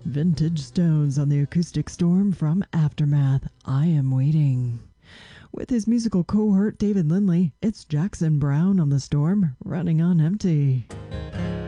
Vintage Stones on the acoustic storm from Aftermath, I Am Waiting. With his musical cohort David Lindley, it's Jackson Browne on the storm, Running on Empty.